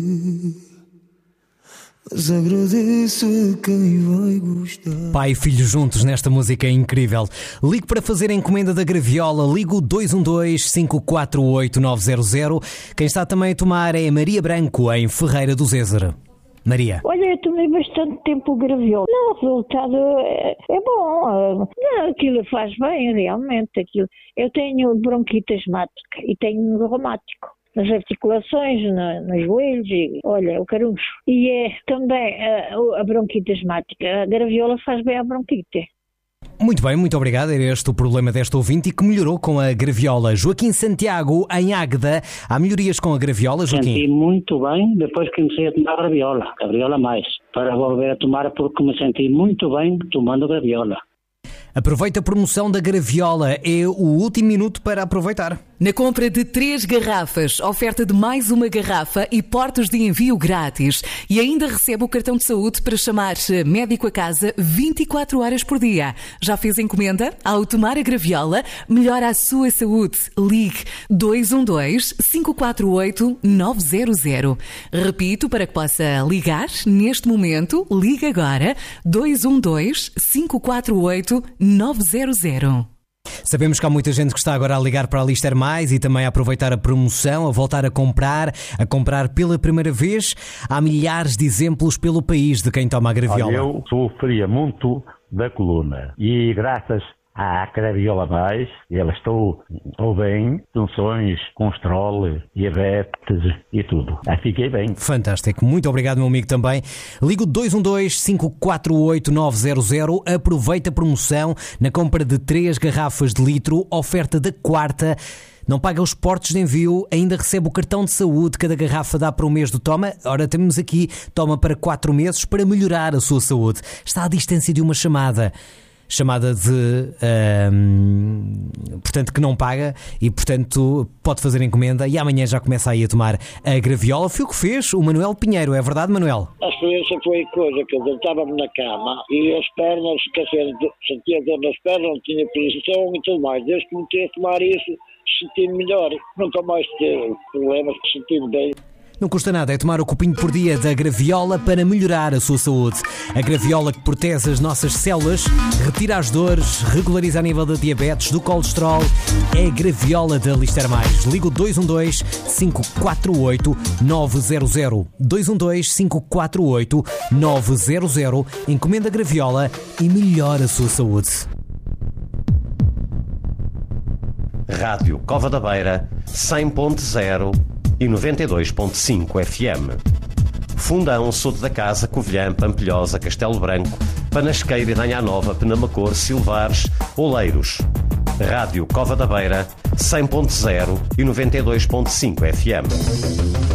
Mas agradeço a quem vai gostar. Pai e filho juntos nesta música incrível. Ligo para fazer a encomenda da graviola. Ligo 212-548-900. Quem está também a tomar é a Maria Branco, em Ferreira do Zézer. Maria. Olha, eu tomei bastante tempo o graviola. Não, o resultado é bom. Não, aquilo faz bem, realmente. Aquilo. Eu tenho bronquite asmática e tenho reumático. Nas articulações, nos joelhos, olha, o caruncho. E é também a bronquite asmática. A graviola faz bem à bronquite. Muito bem, muito obrigado. Era este o problema desta ouvinte e que melhorou com a graviola. Joaquim Santiago, em Águeda. Há melhorias com a graviola, Joaquim? Senti muito bem depois que comecei a tomar graviola mais, para volver a tomar porque me senti muito bem tomando graviola. Aproveita a promoção da graviola, é o último minuto para aproveitar. Na compra de 3 garrafas, oferta de mais uma garrafa e portos de envio grátis. E ainda recebe o cartão de saúde para chamar médico a casa 24 horas por dia. Já fez encomenda? Ao tomar a graviola, melhora a sua saúde. Ligue 212-548-900. Repito, para que possa ligar neste momento, ligue agora 212-548-900. Sabemos que há muita gente que está agora a ligar para a Lister Mais e também a aproveitar a promoção, a voltar a comprar pela primeira vez. Há milhares de exemplos pelo país de quem toma a graviola. Olha, eu sofria muito da coluna e graças à graviola mais, ela estou bem, funções, colesterol, diabetes e tudo. Fiquei bem. Fantástico, muito obrigado, meu amigo, também. Ligo 212-548-900. Aproveita a promoção na compra de 3 garrafas de litro, oferta da quarta. Não paga os portos de envio, ainda recebe o cartão de saúde. Cada garrafa dá para um mês do toma. Ora, temos aqui, toma para 4 meses para melhorar a sua saúde. Está à distância de uma chamada portanto, que não paga e, portanto, pode fazer encomenda e amanhã já começa aí a tomar a graviola. Foi o que fez o Manuel Pinheiro, é verdade, Manuel? A experiência foi coisa que eu deitava-me na cama e as pernas, sentia dor nas pernas, não tinha posição e tudo mais. Desde que comecei a tomar isso, senti-me melhor. Nunca mais tive problemas, senti-me bem. Não custa nada, é tomar o copinho por dia da graviola para melhorar a sua saúde. A graviola que protege as nossas células, retira as dores, regulariza a nível da diabetes, do colesterol. É a graviola da Lister Mais. Ligo 212-548-900. 212-548-900. Encomenda a graviola e melhora a sua saúde. Rádio Cova da Beira, 100.0 e 92.5 FM. Fundão, Soto da Casa, Covilhã, Pampilhosa, Castelo Branco, Panasqueira e Danha Nova, Penamacor, Silvares, Oleiros. Rádio Cova da Beira, 100.0 e 92.5 FM.